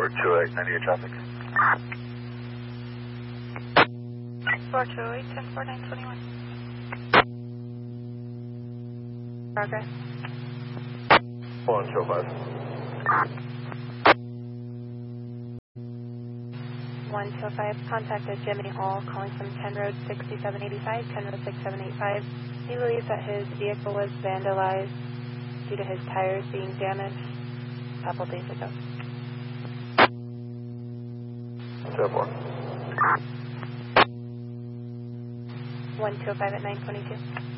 428, 98 traffic. 428, 104921. Progress. 125. 125, contacted Jimmy Hall, calling from 10 Road 6785, 10 Road 6785. He believes that his vehicle was vandalized due to his tires being damaged a couple days ago. 204. 125 at 922.